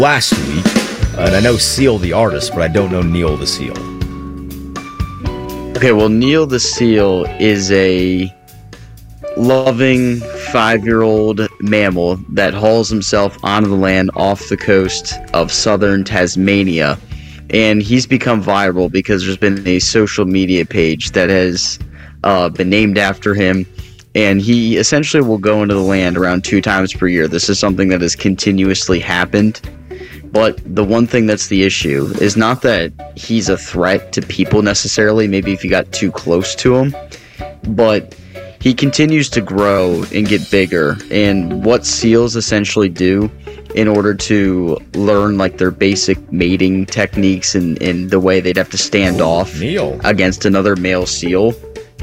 last week, and I know Seal the artist, but I don't know Neil the Seal. Okay, well, Neil the Seal is a loving 5-year-old mammal that hauls himself onto the land off the coast of southern Tasmania. And he's become viral because there's been a social media page that has been named after him. And he essentially will go into the land around 2 times per year. This is something that has continuously happened. But the one thing that's the issue is not that he's a threat to people necessarily, maybe if you got too close to him, but he continues to grow and get bigger. And what seals essentially do in order to learn like their basic mating techniques and the way they'd have to stand off against another male seal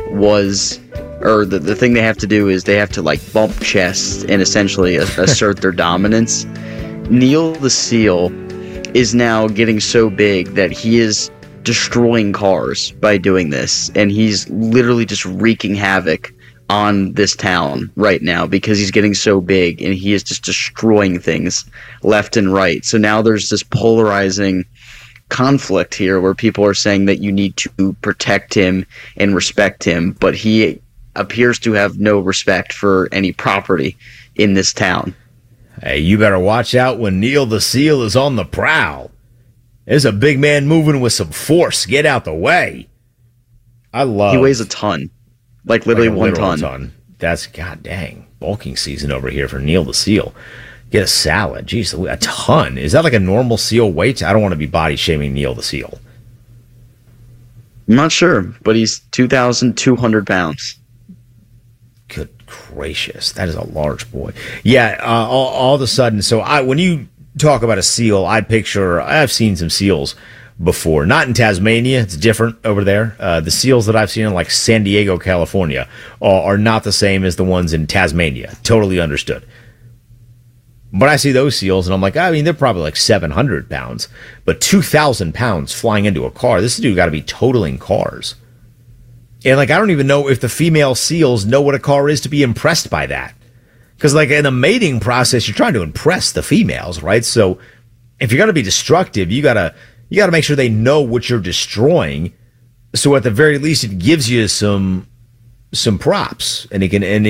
the thing they have to do is they have to like bump chests and essentially assert their dominance. Neil the Seal is now getting so big that he is destroying cars by doing this, and he's literally just wreaking havoc on this town right now because he's getting so big and he is just destroying things left and right. So now there's this polarizing conflict here where people are saying that you need to protect him and respect him, but he appears to have no respect for any property in this town. Hey, you better watch out when Neil the Seal is on the prowl. There's a big man moving with some force. Get out the way. He weighs a ton. Like literally like 1 ton. That's god dang. Bulking season over here for Neil the Seal. Get a salad. Jeez, a ton. Is that like a normal seal weight? I don't want to be body shaming Neil the Seal. I'm not sure, but he's 2,200 pounds. Good gracious, that is a large boy. Yeah, all of a sudden, so when you talk about a seal, I've seen some seals before. Not in Tasmania, it's different over there. The seals that I've seen in like San Diego, California are not the same as the ones in Tasmania. Totally understood. But I see those seals and I'm like, I mean, they're probably like 700 pounds, but 2,000 pounds flying into a car. This dude got to be totaling cars. And, like, I don't even know if the female seals know what a car is to be impressed by that. Because, like, in the mating process, you're trying to impress the females, right? So, if you're going to be destructive, you gotta make sure they know what you're destroying. So, at the very least, it gives you some props. And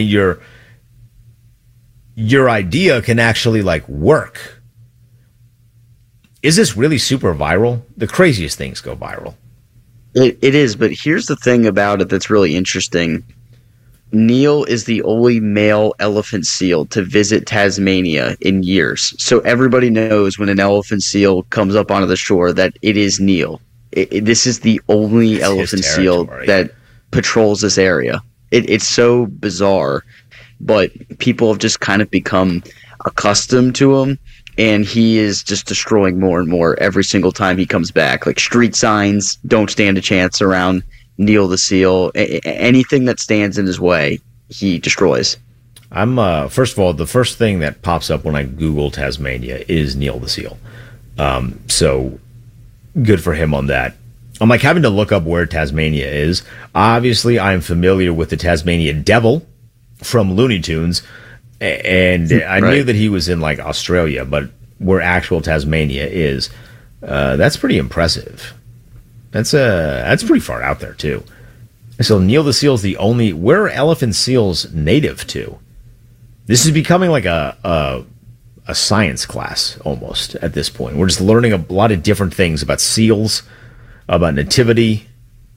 your idea can actually, like, work. Is this really super viral? The craziest things go viral. It is, but here's the thing about it that's really interesting. Neil is the only male elephant seal to visit Tasmania in years. So everybody knows when an elephant seal comes up onto the shore that it is Neil. This is the only elephant seal that patrols this area. It's so bizarre, but people have just kind of become accustomed to him. And he is just destroying more and more every single time he comes back. Like street signs don't stand a chance around Neil the Seal. Anything that stands in his way, he destroys. First of all, the first thing that pops up when I Google Tasmania is Neil the Seal. So good for him on that. I'm like having to look up where Tasmania is. Obviously, I'm familiar with the Tasmanian Devil from Looney Tunes. And I knew that he was in like Australia, but where actual Tasmania is, that's pretty impressive. That's pretty far out there too. So Neil the Seal is the only. Where are elephant seals native to? This is becoming like a science class almost at this point. We're just learning a lot of different things about seals, about nativity.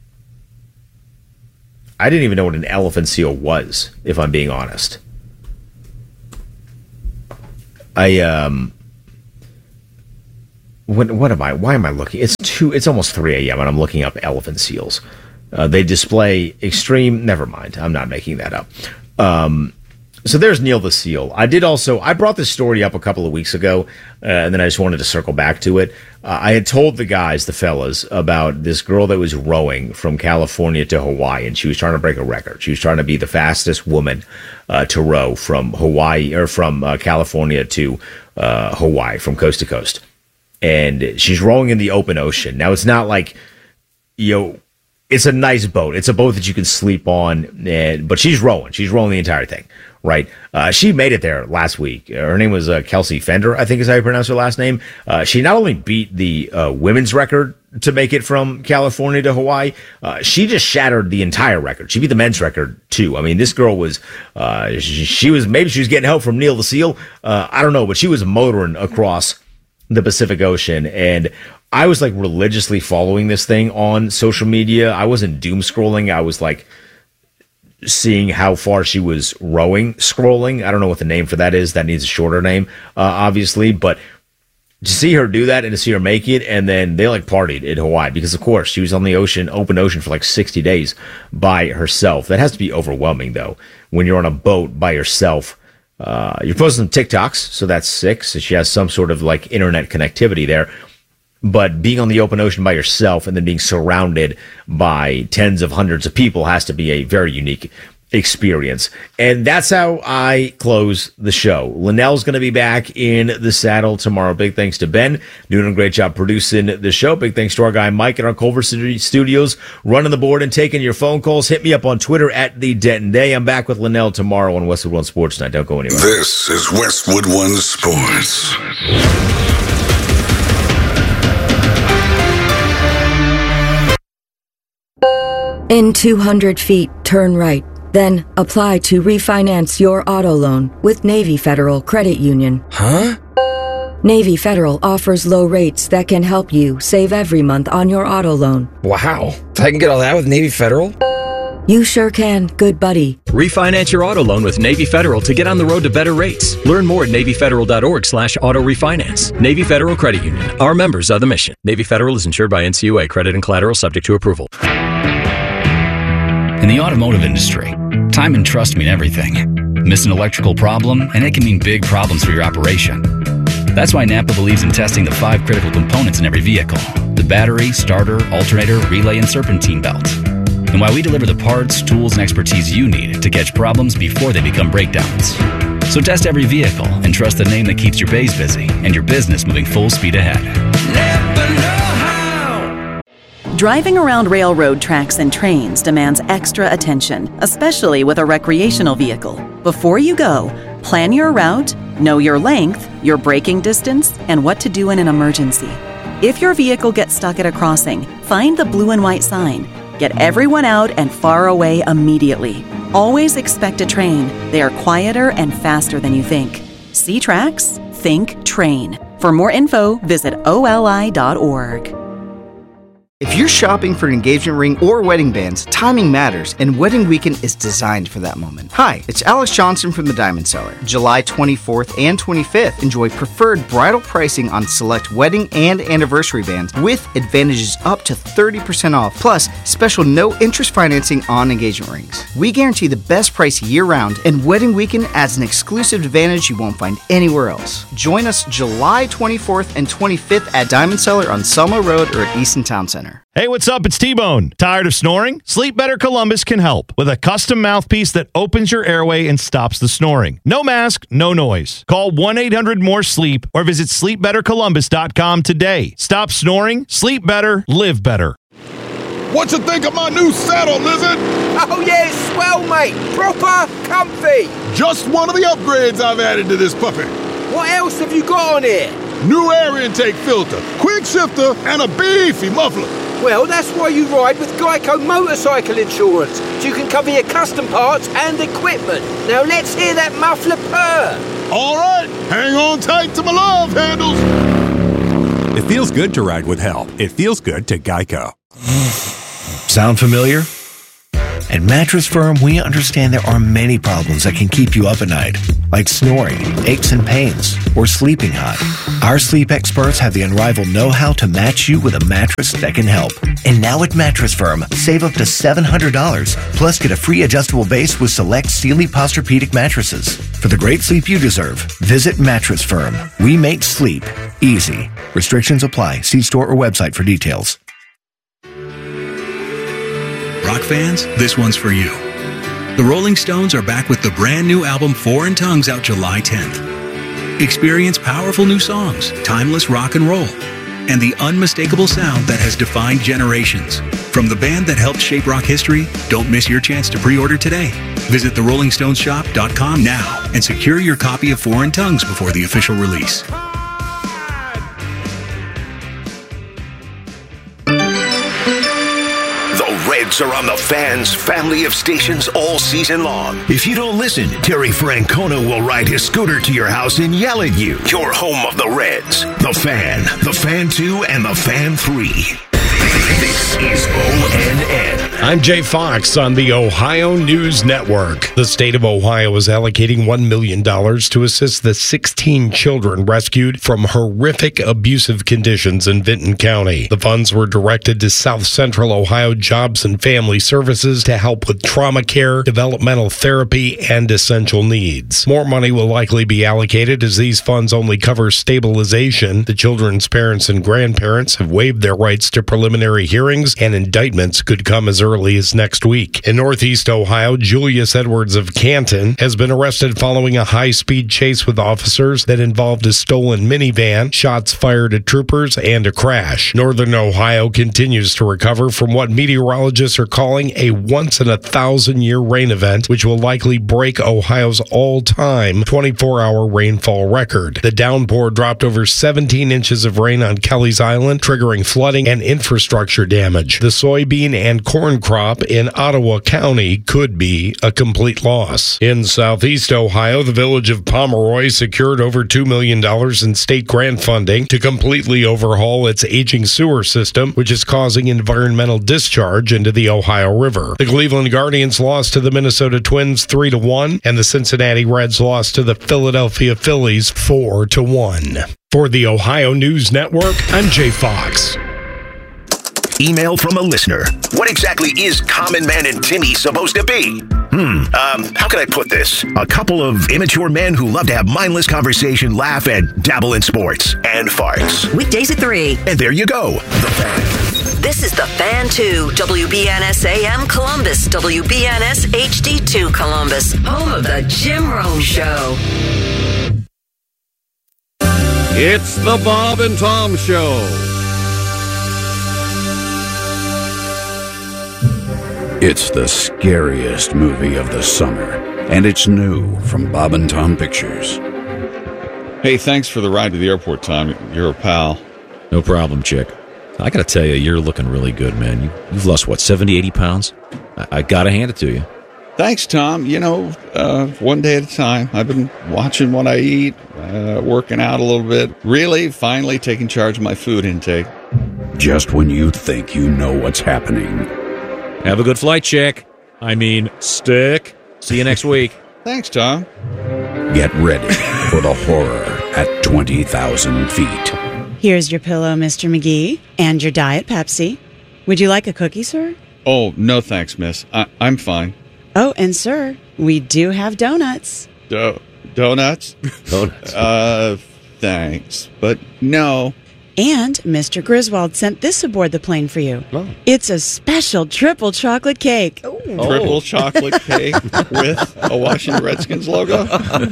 I didn't even know what an elephant seal was, if I'm being honest. Why am I looking? It's almost 3 a.m. and I'm looking up elephant seals. They display extreme, never mind, I'm not making that up. So there's Neil the Seal. I brought this story up a couple of weeks ago, and then I just wanted to circle back to it. I had told the fellas, about this girl that was rowing from California to Hawaii, and she was trying to break a record. She was trying to be the fastest woman to row from Hawaii, or from California to Hawaii, from coast to coast. And she's rowing in the open ocean. Now, it's not like, it's a nice boat. It's a boat that you can sleep on, but she's rowing. She's rowing the entire thing. right? She made it there last week. Her name was Kelsey Fender, I think is how you pronounce her last name. She not only beat the women's record to make it from California to Hawaii, she just shattered the entire record. She beat the men's record too. I mean, this girl was, she was getting help from Neil the Seal. I don't know, but she was motoring across the Pacific Ocean. And I was like religiously following this thing on social media. I wasn't doom scrolling. I was like seeing how far she was rowing, scrolling. I don't know what the name for that is. That needs a shorter name, obviously. But to see her do that and to see her make it, and then they like partied in Hawaii because, of course, she was on the ocean, open ocean for like 60 days by herself. That has to be overwhelming, though, when you're on a boat by yourself. You're posting TikToks, so that's sick. So she has some sort of like internet connectivity there. But being on the open ocean by yourself and then being surrounded by tens of hundreds of people has to be a very unique experience. And that's how I close the show. Linnell's going to be back in the saddle tomorrow. Big thanks to Ben, doing a great job producing the show. Big thanks to our guy Mike at our Culver City Studios, running the board and taking your phone calls. Hit me up on Twitter at the Denton Day. I'm back with Linnell tomorrow on Westwood One Sports Night. Don't go anywhere. This is Westwood One Sports. In 200 feet, turn right. Then apply to refinance your auto loan with Navy Federal Credit Union. Huh? Navy Federal offers low rates that can help you save every month on your auto loan. Wow. I can get all that with Navy Federal? You sure can, good buddy. Refinance your auto loan with Navy Federal to get on the road to better rates. Learn more at NavyFederal.org/auto refinance. Navy Federal Credit Union. Our members are the mission. Navy Federal is insured by NCUA. Credit and collateral subject to approval. In the automotive industry, time and trust mean everything. Miss an electrical problem, and it can mean big problems for your operation. That's why Napa believes in testing the 5 critical components in every vehicle: the battery, starter, alternator, relay, and serpentine belt. And why we deliver the parts, tools, and expertise you need to catch problems before they become breakdowns. So test every vehicle and trust the name that keeps your bays busy and your business moving full speed ahead. Napa know how. Driving around railroad tracks and trains demands extra attention, especially with a recreational vehicle. Before you go, plan your route, know your length, your braking distance, and what to do in an emergency. If your vehicle gets stuck at a crossing, find the blue and white sign. Get everyone out and far away immediately. Always expect a train. They are quieter and faster than you think. See tracks? Think train. For more info, visit oli.org. If you're shopping for an engagement ring or wedding bands, timing matters, and Wedding Weekend is designed for that moment. Hi, it's Alex Johnson from the Diamond Cellar. July 24th and 25th, enjoy preferred bridal pricing on select wedding and anniversary bands with advantages up to 30% off, plus special no-interest financing on engagement rings. We guarantee the best price year-round, and Wedding Weekend adds an exclusive advantage you won't find anywhere else. Join us July 24th and 25th at Diamond Cellar on Selma Road or at Easton Town Center. Hey, what's up? It's T-Bone. Tired of snoring? Sleep Better Columbus can help with a custom mouthpiece that opens your airway and stops the snoring. No mask, no noise. Call 1-800-MORE-SLEEP or visit sleepbettercolumbus.com today. Stop snoring, sleep better, live better. What you think of my new saddle, Lizard? Oh yeah, it's swell, mate. Proper comfy. Just one of the upgrades I've added to this puppy. What else have you got on here? New air intake filter, quick shifter, and a beefy muffler. Well, that's why you ride with Geico Motorcycle Insurance, so you can cover your custom parts and equipment. Now let's hear that muffler purr. All right, hang on tight to my love handles. It feels good to ride with help. It feels good to Geico. Sound familiar? At Mattress Firm, we understand there are many problems that can keep you up at night, like snoring, aches and pains, or sleeping hot. Our sleep experts have the unrivaled know-how to match you with a mattress that can help. And now at Mattress Firm, save up to $700, plus get a free adjustable base with select Sealy Posturepedic mattresses. For the great sleep you deserve, visit Mattress Firm. We make sleep easy. Restrictions apply. See store or website for details. Rock fans, this one's for you. The Rolling Stones are back with the brand new album Foreign Tongues out July 10th. Experience powerful new songs, timeless rock and roll, and the unmistakable sound that has defined generations. From the band that helped shape rock history, don't miss your chance to pre-order today. Visit therollingstoneshop.com now and secure your copy of Foreign Tongues before the official release. Reds are on the Fan's family of stations all season long. If you don't listen, Terry Francona will ride his scooter to your house and yell at you. Your home of the Reds. The Fan, the Fan 2, and the Fan 3. This is ONN. I'm Jay Fox on the Ohio News Network. The state of Ohio is allocating $1 million to assist the 16 children rescued from horrific abusive conditions in Vinton County. The funds were directed to South Central Ohio Jobs and Family Services to help with trauma care, developmental therapy, and essential needs. More money will likely be allocated as these funds only cover stabilization. The children's parents and grandparents have waived their rights to preliminary hearings, and indictments could come as early as next week. In Northeast Ohio, Julius Edwards of Canton has been arrested following a high-speed chase with officers that involved a stolen minivan, shots fired at troopers, and a crash. Northern Ohio continues to recover from what meteorologists are calling a once-in-a-thousand-year rain event, which will likely break Ohio's all-time 24-hour rainfall record. The downpour dropped over 17 inches of rain on Kelly's Island, triggering flooding and infrastructure damage. The soybean and corn crop in Ottawa County could be a complete loss. In Southeast Ohio, the village of Pomeroy secured over $2 million in state grant funding to completely overhaul its aging sewer system, which is causing environmental discharge into the Ohio River. The Cleveland Guardians lost to the Minnesota Twins 3-1, and the Cincinnati Reds lost to the Philadelphia Phillies 4-1. For the Ohio News Network, I'm Jay Fox. Email from a listener. What exactly is Common Man and Timmy supposed to be? How can I put this? A couple of immature men who love to have mindless conversation, laugh, and dabble in sports and farts. Weekdays at 3. And there you go. The Fan. This is The Fan 2, WBNS AM Columbus, WBNS HD2 Columbus, home of the Jim Rome Show. It's the Bob and Tom Show. It's the scariest movie of the summer, and it's new from Bob and Tom Pictures. Hey, thanks for the ride to the airport, Tom. You're a pal. No problem, chick. I gotta tell you, you're looking really good, man. You've lost, 70, 80 pounds? I gotta hand it to you. Thanks, Tom. One day at a time. I've been watching what I eat, working out a little bit, really finally taking charge of my food intake. Just when you think you know what's happening. Have a good flight, chick. Stick. See you next week. Thanks, Tom. Get ready for the horror at 20,000 feet. Here's your pillow, Mr. McGee, and your Diet Pepsi. Would you like a cookie, sir? Oh, no thanks, miss. I'm fine. Oh, and sir, we do have donuts. Donuts? Donuts. Thanks, but no. And Mr. Griswold sent this aboard the plane for you. Oh. It's a special triple chocolate cake. Triple chocolate cake with a Washington Redskins logo?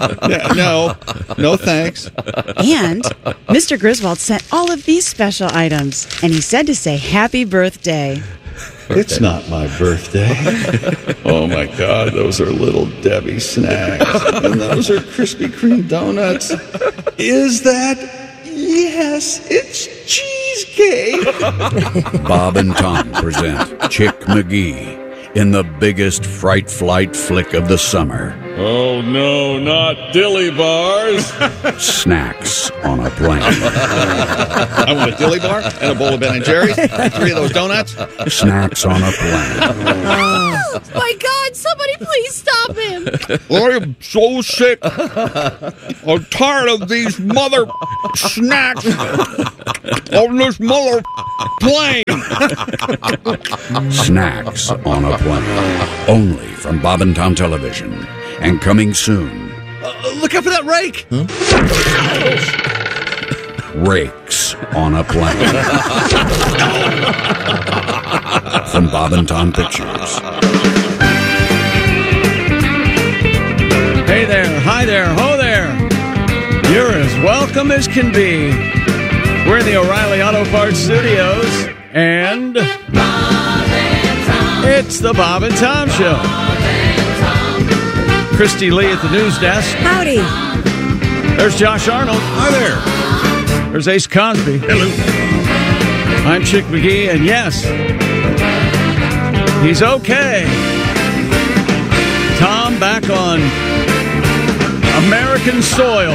No thanks. And Mr. Griswold sent all of these special items, and he said to say happy birthday. It's not my birthday. Oh, my God. Those are Little Debbie snacks. And those are Krispy Kreme donuts. Is that... Yes, it's cheesecake. Bob and Tom present Chick McGee in the biggest fright flight flick of the summer. Oh, no, not dilly bars. Snacks on a plane. I want a dilly bar and a bowl of Ben & Jerry's and 3 of those donuts. Snacks on a plane. Oh, my God, somebody please stop him. I am so sick. I'm tired of these mother snacks on this mother plane. Snacks on a plane. Only from Bob and Tom Television. And coming soon. Look out for that rake. Huh? Rakes on a plane. From Bob and Tom Pictures. Hey there, hi there, ho there. You're as welcome as can be. We're in the O'Reilly Auto Parts Studios, and it's the Bob and Tom Show. Christy Lee at the news desk. Howdy. There's Josh Arnold. Hi there. There's Ace Cosby. Hello. I'm Chick McGee, and yes, he's okay. Tom back on American soil.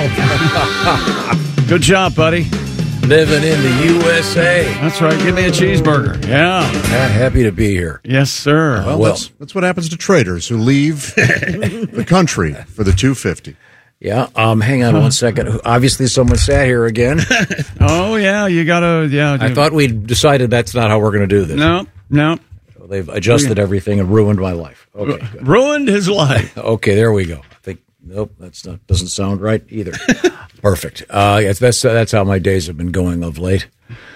Good job, buddy. Living in the USA. That's right. Give me a cheeseburger. Yeah. Happy to be here. Yes, sir. Well, that's what happens to traders who leave the country for the 250. Yeah. Hang on one second. Obviously, someone sat here again. Oh, yeah. You got to, yeah. I thought we decided that's not how we're going to do this. No. So they've adjusted everything and ruined my life. Okay. Good. Ruined his life. Okay, there we go. I think, nope, doesn't sound right either. Perfect. Yes, that's how my days have been going of late.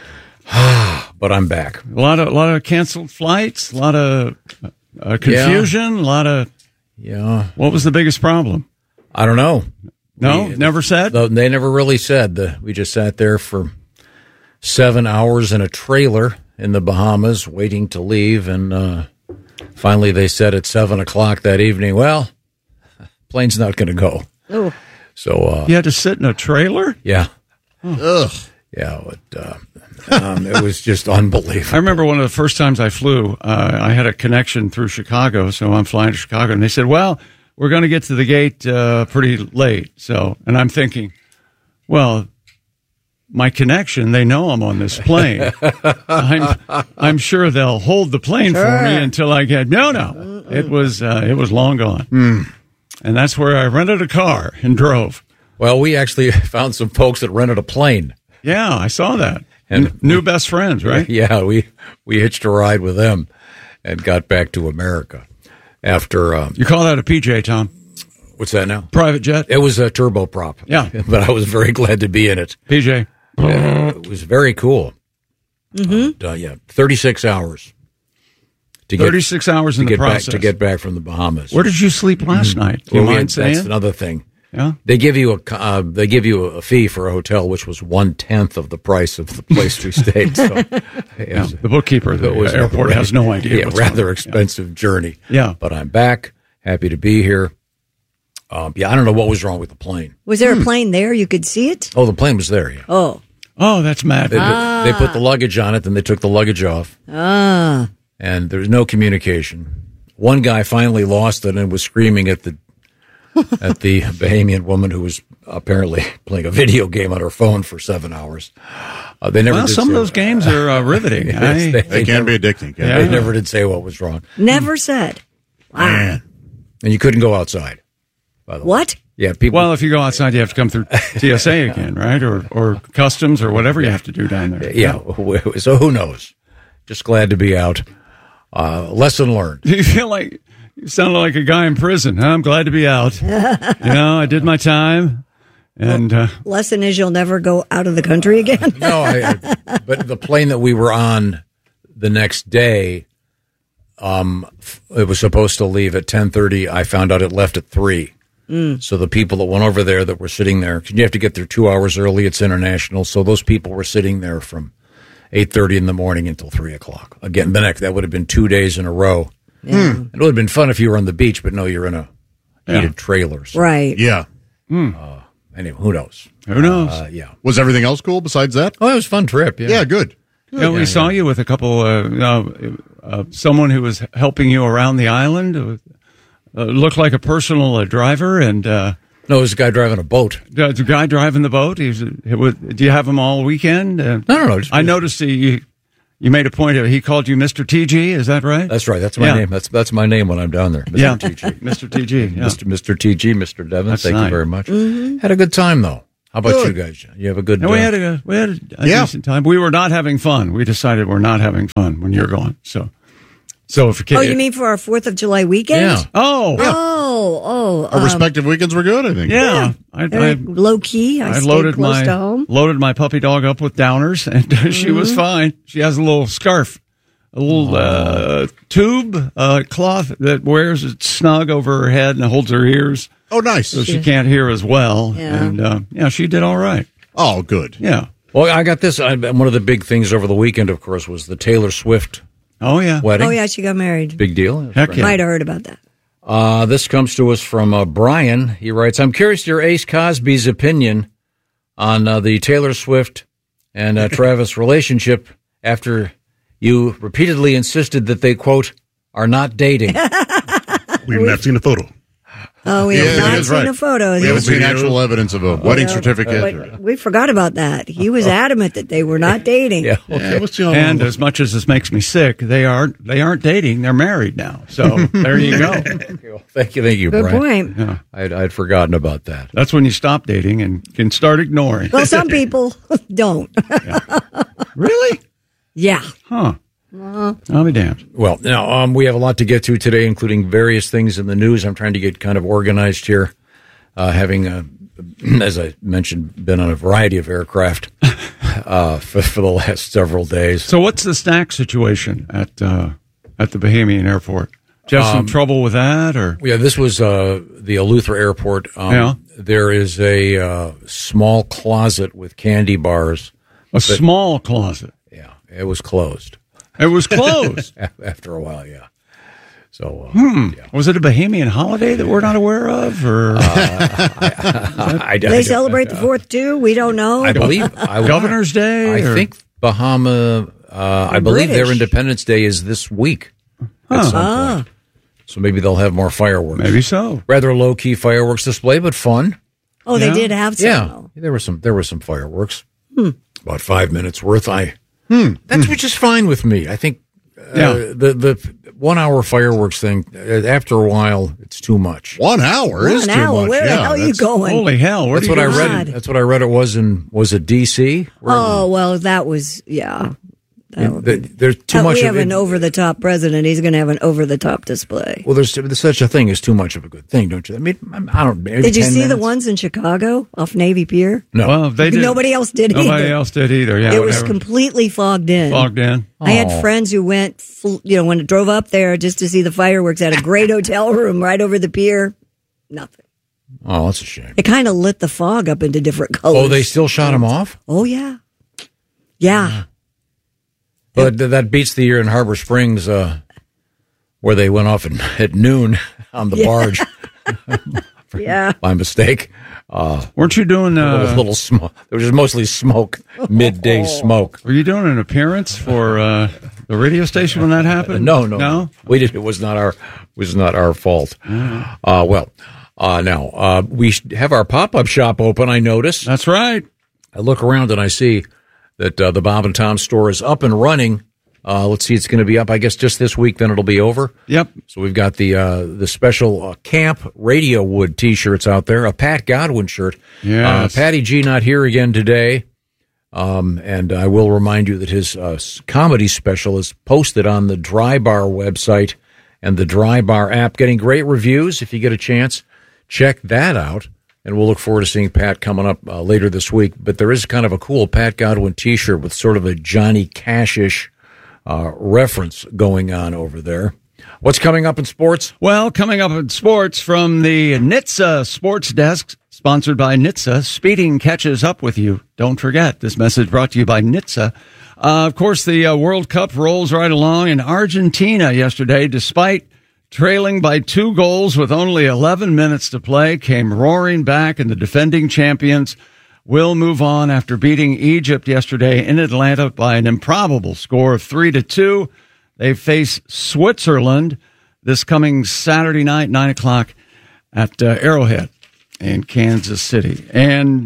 But I'm back. A lot of canceled flights, a lot of confusion, a lot of. Yeah. What was the biggest problem? I don't know. No, never said. They never really said. We just sat there for 7 hours in a trailer in the Bahamas, waiting to leave, and finally they said at 7:00 that evening, "Well, plane's not going to go." Oh. So you had to sit in a trailer? Yeah. Ugh. Yeah, it was just unbelievable. I remember one of the first times I flew, I had a connection through Chicago, so I'm flying to Chicago, and they said, "Well, we're going to get to the gate pretty late." And I'm thinking, well, my connection, they know I'm on this plane. I'm sure they'll hold the plane for me until I get. No, it was long gone. And that's where I rented a car and drove. Well, we actually found some folks that rented a plane. Yeah, I saw that. And new best friends, right? Yeah, we hitched a ride with them and got back to America after. You call that a PJ, Tom? What's that now? Private jet? It was a turboprop. Yeah. But I was very glad to be in it. PJ. It was very cool. Mm-hmm. 36 hours. 36 hours in the process. To get back from the Bahamas. Where did you sleep last night? Do you mind saying? That's another thing. Yeah. They give you a fee for a hotel, which was 1/10 of the price of the place we stayed. So, the bookkeeper at the airport has no idea. Yeah, rather expensive journey. Yeah. But I'm back. Happy to be here. I don't know what was wrong with the plane. Was there a plane there? You could see it? Oh, the plane was there, yeah. Oh, that's mad. They put the luggage on it, then they took the luggage off. And there's no communication. One guy finally lost it and was screaming at the Bahamian woman who was apparently playing a video game on her phone for 7 hours. Some of those games are riveting. They can be addicting. Yeah. They never did say what was wrong. Never said. Wow. Man. And you couldn't go outside, by the way. What? Yeah, people. Well, if you go outside, you have to come through TSA again, right? Or customs or whatever you have to do down there. Yeah. So who knows? Just glad to be out. Lesson learned. Do you feel like you sounded like a guy in prison? Huh? I'm glad to be out. I did my time. And lesson is you'll never go out of the country again. No, but the plane that we were on the next day, it was supposed to leave at 10:30. I found out it left at 3. So the people that went over there that were sitting there, you have to get there 2 hours early. It's international. So those people were sitting there from 8:30 in the morning until 3:00. Again, that would have been 2 days in a row. Yeah. It would have been fun if you were on the beach, but no, you're in a heated trailer. So. Right. Yeah. Anyway, who knows? Who knows? Yeah. Was everything else cool besides that? Oh, it was a fun trip. Yeah. Yeah, good. Yeah, we saw you with a couple, someone who was helping you around the island. Looked like a personal driver, and no, it was a guy driving a boat. The guy driving the boat. Do you have him all weekend? No. I noticed you made a point of he called you Mr. TG. Is that right? That's right. That's my name. That's my name when I'm down there. Mr. TG. Mr. TG. Yeah. Mr. TG. Mr. Devin. That's Thank you very much. Mm-hmm. Had a good time though. How about you guys? You have a good. We had a decent time. We were not having fun. We decided we're not having fun when you're gone. So if you mean for our 4th of July weekend? Yeah. Our respective weekends were good, I think. Yeah. I low key. I stayed close to home. Loaded my puppy dog up with downers, and she was fine. She has a little scarf, a little tube cloth that wears it snug over her head and holds her ears. Oh, nice. So she can't hear as well. Yeah. And she did all right. Oh, good. Yeah. Well, I got this. One of the big things over the weekend, of course, was the Taylor Swift. Oh, yeah. Wedding. Oh, yeah, she got married. Big deal. Heck yeah. Might have heard about that. This comes to us from Brian. He writes, I'm curious to hear Ace Cosby's opinion on the Taylor Swift and Travis relationship after you repeatedly insisted that they, quote, are not dating. We've not seen a photo. Oh, we have not seen a photo. We haven't seen actual evidence of a wedding certificate. But we forgot about that. He was adamant that they were not dating. And as much as this makes me sick, they aren't dating. They're married now. So there you go. Thank you, Good Brian. point. Yeah. I'd forgotten about that. That's when you stop dating and can start ignoring. Well, some people don't. Really? Yeah. Huh. I'll be damned. Well, now we have a lot to get to today, including various things in the news. I'm trying to get kind of organized here, having, as I mentioned, been on a variety of aircraft for the last several days. So what's the snack situation at the Bahamian Airport? Do you have some trouble with that? Or Yeah, this was the Eleuthera Airport. There is a small closet with candy bars. A small closet? Yeah, it was closed. It was closed? After a while, yeah. So, Was it a Bahamian holiday that we're not aware of? Or They celebrate the 4th, too? We don't know. I believe. Governor's Day? I think Bahama, I believe their Independence Day is this week at some point. So maybe they'll have more fireworks. Maybe so. Rather low-key fireworks display, but fun. Oh, they did have some. Yeah, there were some fireworks. About 5 minutes worth. That's which is fine with me. I think the 1 hour fireworks thing, after a while, it's too much. 1 hour is too much. Where the hell are you going? Holy hell! That's what I read. That's what I read. It was it D.C.? Oh, well, that was, There's too much. We have of an over-the-top president. He's going to have an over-the-top display. Well, there's such a thing as too much of a good thing, don't you? I mean, I don't. Did you see the ones in Chicago off Navy Pier? No, well, they did. Nobody else did either. Nobody else did either. Yeah, it was completely fogged in. Fogged in. I had friends who went, when it drove up there just to see the fireworks at a great hotel room right over the pier. Nothing. Oh, that's a shame. It kind of lit the fog up into different colors. Oh, they still shot them off? Oh, yeah. Yeah. But that beats the year in Harbor Springs where they went off at noon on the barge. By mistake. Weren't you doing a little smoke? There was just mostly smoke, midday smoke. Were you doing an appearance for the radio station when that happened? No. We did. It was not our fault. Now we have our pop-up shop open. I notice. That's right. I look around and I see that the Bob and Tom store is up and running. Let's see, it's going to be up, I guess, just this week. Then it'll be over. Yep. So we've got the special Camp Radio Wood T-shirts out there, a Pat Godwin shirt. Yes. Patty G not here again today. And I will remind you that his comedy special is posted on the Dry Bar website and the Dry Bar app, getting great reviews. If you get a chance, check that out. And we'll look forward to seeing Pat coming up later this week. But there is kind of a cool Pat Godwin T-shirt with sort of a Johnny Cash-ish reference going on over there. What's coming up in sports? Well, coming up in sports from the NHTSA Sports Desk, sponsored by NHTSA, speeding catches up with you. Don't forget, this message brought to you by NHTSA. Of course, the World Cup rolls right along in Argentina yesterday, despite trailing by 2 goals with only 11 minutes to play, came roaring back, and the defending champions will move on after beating Egypt yesterday in Atlanta by an improbable score of 3-2. They face Switzerland this coming Saturday night, 9 o'clock at Arrowhead in Kansas City. And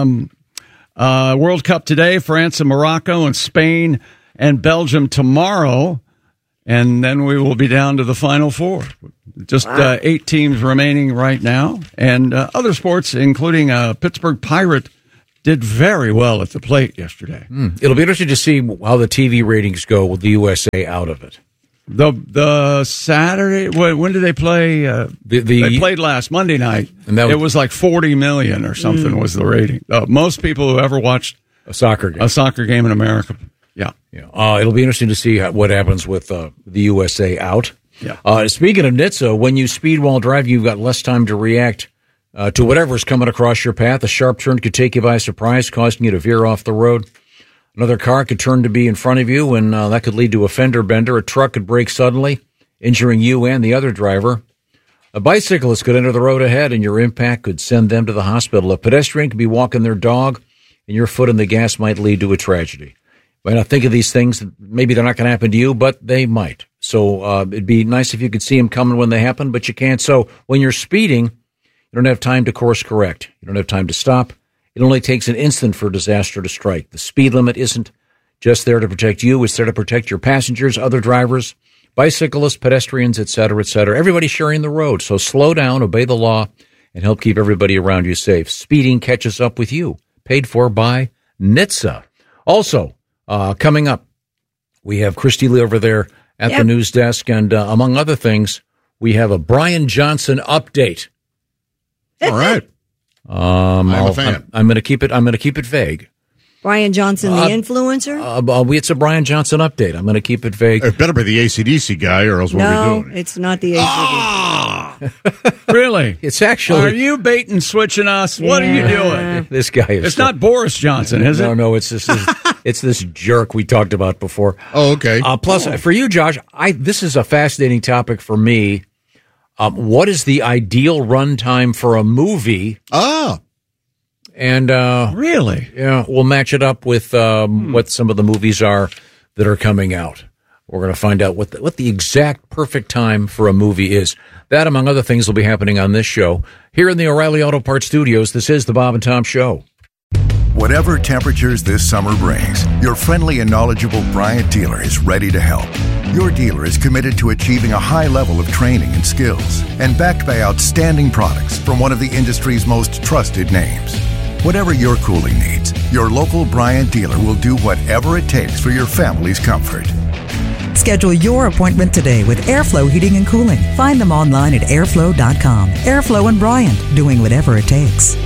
World Cup today, France and Morocco and Spain and Belgium tomorrow. And then we will be down to the Final Four. Just 8 teams remaining right now. And other sports, including Pittsburgh Pirate, did very well at the plate yesterday. It'll be interesting to see how the TV ratings go with the USA out of it. The Saturday, when did they play? They played last Monday night. And it was like 40 million or something was the rating. Most people who ever watched a soccer game in America. Yeah. It'll be interesting to see what happens with the USA out. Yeah. Speaking of NHTSA, when you speed while driving, you've got less time to react to whatever's coming across your path. A sharp turn could take you by surprise, causing you to veer off the road. Another car could turn to be in front of you, and that could lead to a fender bender. A truck could brake suddenly, injuring you and the other driver. A bicyclist could enter the road ahead, and your impact could send them to the hospital. A pedestrian could be walking their dog, and your foot in the gas might lead to a tragedy. You might not think of these things. Maybe they're not going to happen to you, but they might. So it'd be nice if you could see them coming when they happen, but you can't. So when you're speeding, you don't have time to course correct. You don't have time to stop. It only takes an instant for disaster to strike. The speed limit isn't just there to protect you. It's there to protect your passengers, other drivers, bicyclists, pedestrians, et cetera, et cetera. Everybody sharing the road. So slow down, obey the law, and help keep everybody around you safe. Speeding catches up with you. Paid for by NHTSA. Also, coming up, we have Christy Lee over there at the news desk, and among other things, we have a Brian Johnson update. All right. I'm a fan. I'm going to keep it vague. Brian Johnson, the influencer? It's a Brian Johnson update. I'm going to keep it vague. It better be the AC/DC guy, or else what are we doing? No, it's not the AC/DC. Really? It's actually. Are you bait and switching us? What are you doing? This guy is. It's not Boris Johnson, is it? No, it's this jerk we talked about before. Oh, okay. Plus, for you, Josh, this is a fascinating topic for me. What is the ideal runtime for a movie? And really, yeah, we'll match it up with what some of the movies are that are coming out. We're going to find out what the exact perfect time for a movie is. That, among other things, will be happening on this show here in the O'Reilly Auto Parts Studios. This is the Bob and Tom Show. Whatever temperatures this summer brings, your friendly and knowledgeable Bryant dealer is ready to help. Your dealer is committed to achieving a high level of training and skills, and backed by outstanding products from one of the industry's most trusted names. Whatever your cooling needs, your local Bryant dealer will do whatever it takes for your family's comfort. Schedule your appointment today with Airflow Heating and Cooling. Find them online at airflow.com. Airflow and Bryant, doing whatever it takes.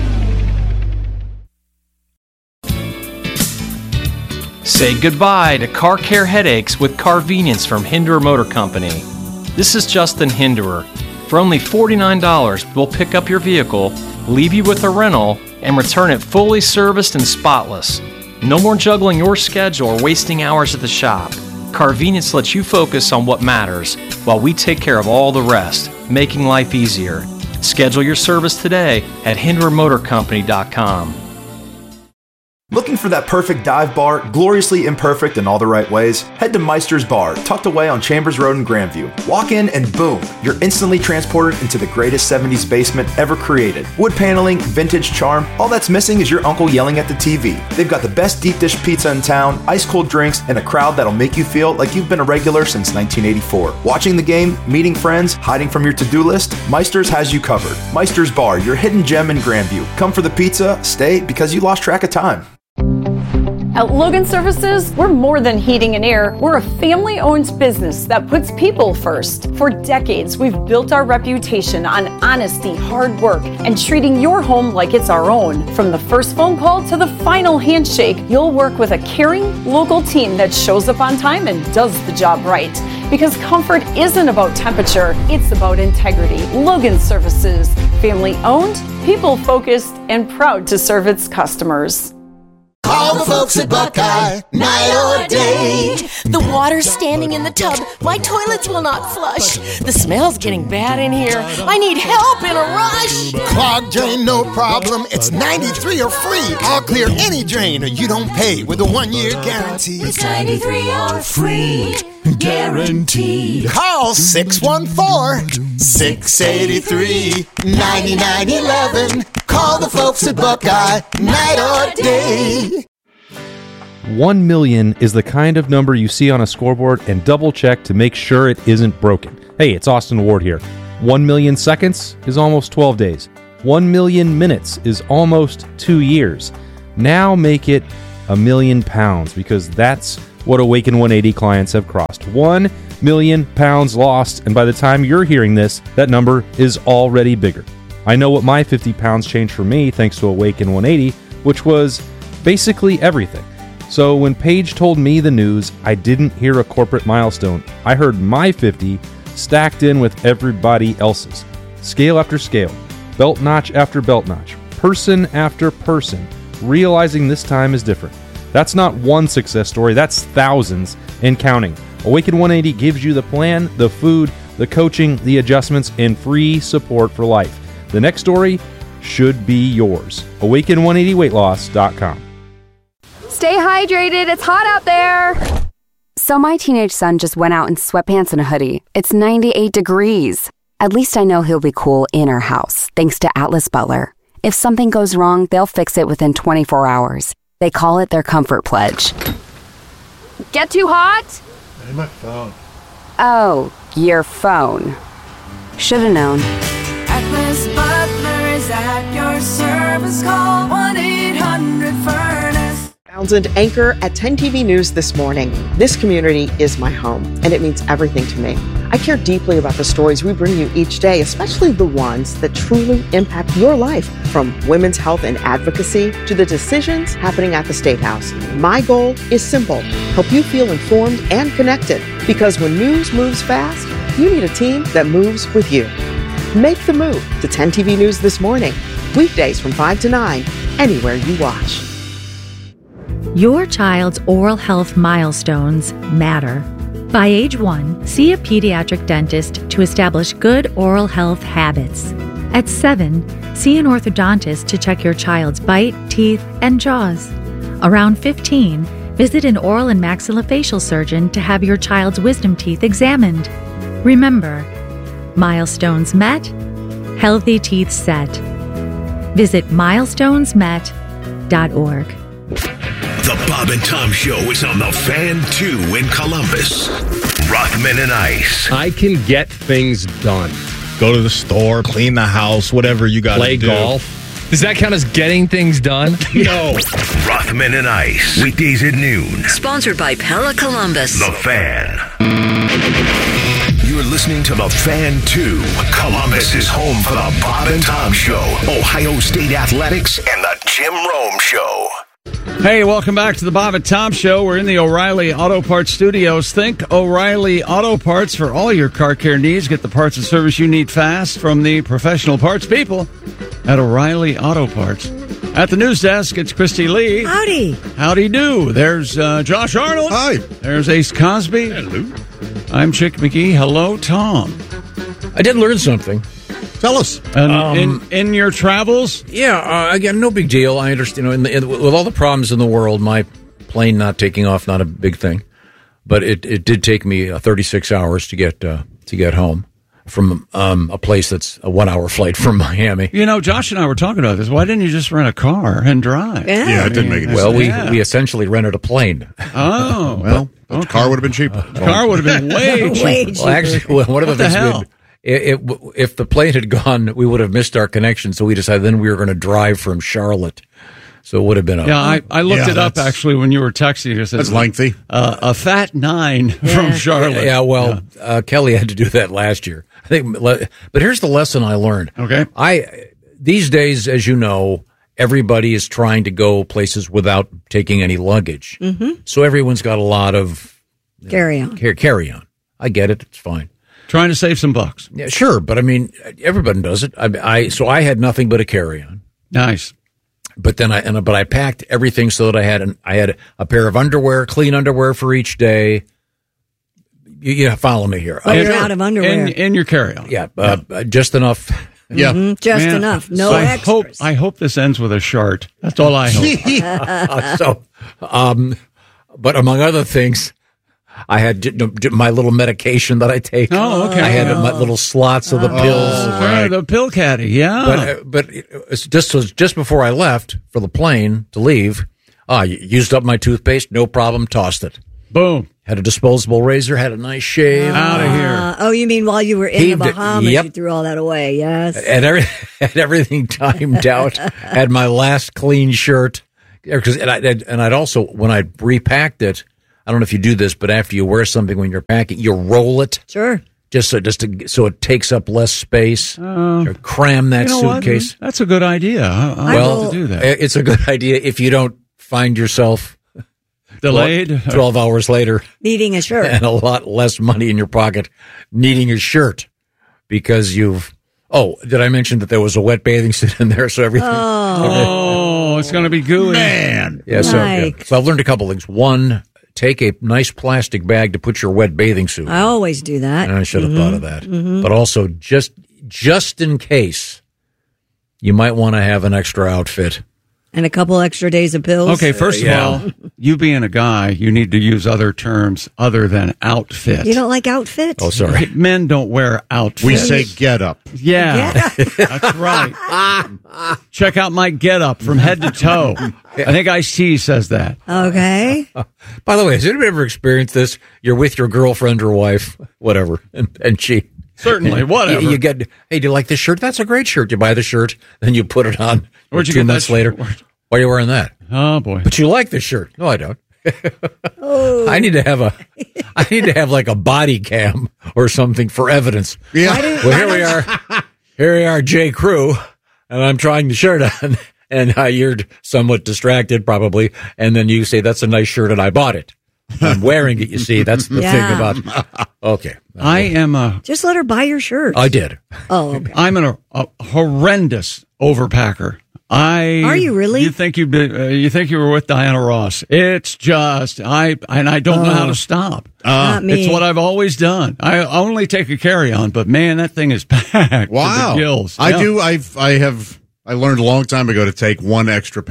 Say goodbye to car care headaches with Carvenience from Hinderer Motor Company. This is Justin Hinderer. For only $49, we'll pick up your vehicle, leave you with a rental, and return it fully serviced and spotless. No more juggling your schedule or wasting hours at the shop. Carvenience lets you focus on what matters while we take care of all the rest, making life easier. Schedule your service today at HindererMotorCompany.com. Looking for that perfect dive bar, gloriously imperfect in all the right ways? Head to Meister's Bar, tucked away on Chambers Road in Grandview. Walk in and boom, you're instantly transported into the greatest 70s basement ever created. Wood paneling, vintage charm, all that's missing is your uncle yelling at the TV. They've got the best deep dish pizza in town, ice cold drinks, and a crowd that'll make you feel like you've been a regular since 1984. Watching the game, meeting friends, hiding from your to-do list, Meister's has you covered. Meister's Bar, your hidden gem in Grandview. Come for the pizza, stay because you lost track of time. At Logan Services, we're more than heating and air. We're a family-owned business that puts people first. For decades, we've built our reputation on honesty, hard work, and treating your home like it's our own. From the first phone call to the final handshake, you'll work with a caring, local team that shows up on time and does the job right. Because comfort isn't about temperature, it's about integrity. Logan Services, family-owned, people-focused, and proud to serve its customers. Call the folks at Buckeye, night or day. The water's standing in the tub. My toilets will not flush. The smell's getting bad in here. I need help in a rush. Clogged drain, no problem. It's 93 or free. I'll clear any drain or you don't pay with a 1-year guarantee. It's 93 or free. Guaranteed. Call 614-683-9911. Call the folks at Buckeye, night or day. 1 million is the kind of number you see on a scoreboard and double check to make sure it isn't broken. Hey, it's Austin Ward here. 1 million seconds is almost 12 days. 1 million minutes is almost 2 years. Now make it £1 million, because that's what Awaken 180 clients have crossed. 1 million pounds lost, and by the time you're hearing this, that number is already bigger. I know what my 50 pounds changed for me thanks to Awaken 180, which was basically everything. So when Paige told me the news, I didn't hear a corporate milestone. I heard my 50 stacked in with everybody else's. Scale after scale, belt notch after belt notch, person after person, realizing this time is different. That's not one success story, that's thousands and counting. Awaken 180 gives you the plan, the food, the coaching, the adjustments, and free support for life. The next story should be yours. Awaken180weightloss.com. Stay hydrated. It's hot out there. So my teenage son just went out in sweatpants and a hoodie. It's 98 degrees. At least I know he'll be cool in our house, thanks to Atlas Butler. If something goes wrong, they'll fix it within 24 hours. They call it their Comfort Pledge. Get too hot? Hey, my phone. Oh, your phone. Should've known. Atlas Butler is at your service. Call 1-800-FURNACE. Townsend anchor at 10 TV News this morning. This community is my home, and it means everything to me. I care deeply about the stories we bring you each day, especially the ones that truly impact your life, from women's health and advocacy to the decisions happening at the State House. My goal is simple: help you feel informed and connected, because when news moves fast, you need a team that moves with you. Make the move to 10 TV News this morning, weekdays from 5 to 9, anywhere you watch. Your child's oral health milestones matter. By age 1, see a pediatric dentist to establish good oral health habits. At 7, see an orthodontist to check your child's bite, teeth, and jaws. Around 15, visit an oral and maxillofacial surgeon to have your child's wisdom teeth examined. Remember, milestones met, healthy teeth set. Visit milestonesmet.org. The Bob and Tom Show is on the Fan 2 in Columbus. Rothman and Ice. I can get things done. Go to the store, clean the house, whatever you got to do. Play golf. Does that count as getting things done? No. Rothman and Ice. Weekdays at noon. Sponsored by Pella Columbus. The Fan. You're listening to The Fan 2. Columbus is home for the Bob and Tom Show, Ohio State Athletics, and the Jim Rome Show. Hey, welcome back to the Bob and Tom Show. We're in the O'Reilly Auto Parts Studios. Think O'Reilly Auto Parts for all your car care needs. Get the parts and service you need fast from the professional parts people at O'Reilly Auto Parts. At the news desk, it's Christy Lee. Howdy. Howdy do. There's Josh Arnold. Hi. There's Ace Cosby. Hello. I'm Chick McGee. Hello, Tom. I did learn something. Tell us. And in your travels? Yeah, again, no big deal. I understand. With all the problems in the world, my plane not taking off, not a big thing. But it did take me 36 hours to get home from a place that's a 1-hour flight from Miami. You know, Josh and I were talking about this. Why didn't you just rent a car and drive? Yeah, it didn't make any sense. Well, we essentially rented a plane. Oh. Well, the car would have been cheaper. The car would have been way cheaper. Well, actually, one of the things if the plane had gone, we would have missed our connection. So we decided then we were going to drive from Charlotte. So it would have been I looked it up actually when you were texting. It says that's lengthy. A fat 9 from Charlotte. Yeah, well, Kelly had to do that last year. I think, but here's the lesson I learned. Okay. These days, as you know, everybody is trying to go places without taking any luggage. Mm-hmm. So everyone's got a lot of carry-on. Carry-on. I get it. It's fine. Trying to save some bucks. Yeah, sure. But I mean, everybody does it. So I had nothing but a carry-on. Nice. But then I packed everything so that I had a pair of underwear, clean underwear for each day. You follow me here. Oh, you're out of underwear. In your carry-on. Yeah, just enough. Yeah, just enough. No extras. I hope this ends with a shirt. That's all I hope. But among other things, I had my little medication that I take. Oh, okay. I had my little slots of the pills. Right. The pill caddy, yeah. But it's just before I left for the plane to leave, used up my toothpaste, no problem, tossed it. Boom. Had a disposable razor, had a nice shave. Out of here. Oh, you mean while you were in the Bahamas, you threw all that away, yes. And had everything timed out, had my last clean shirt. And I'd also, when I repacked it, I don't know if you do this, but after you wear something when you're packing, you roll it. Sure. So it takes up less space. Or cram that suitcase. What? That's a good idea. I'll have to do that. It's a good idea if you don't find yourself delayed 12 hours later, needing a shirt, and a lot less money in your pocket, needing a shirt because you've. Oh, did I mention that there was a wet bathing suit in there? So everything. Oh, it's going to be gooey, man. Yeah. So I've learned a couple things. One, take a nice plastic bag to put your wet bathing suit. I always do that. And I should have thought of that. But also, just in case, you might want to have an extra outfit. And a couple extra days of pills. Okay, first of all, you being a guy, you need to use other terms other than outfit. You don't like outfit? Oh, sorry. Men don't wear outfits. We say get up. Yeah, that's right. Check out my get up from head to toe. I think Ice-T says that. Okay. By the way, has anybody ever experienced this? You're with your girlfriend or wife, whatever, and she... Certainly, whatever. You get, hey, do you like this shirt? That's a great shirt. You buy the shirt, then you put it on. Where'd you 2 get months that later. shirt? Why are you wearing that? Oh, boy. But you like this shirt. No, I don't. I need to have like a body cam or something for evidence. Yeah. Well, here we are. Here we are, J. Crew, and I'm trying the shirt on, and you're somewhat distracted probably, and then you say, that's a nice shirt, and I bought it. I'm wearing it, you see. That's the thing about... Okay. I am Just let her buy your shirt. I did. Oh, okay. I'm a horrendous overpacker. Are you really? You think you were with Diana Ross? It's just I don't know how to stop. Not me. It's what I've always done. I only take a carry-on, but man, that thing is packed. Wow. To the gills. I Yeah. do. I learned a long time ago to take one extra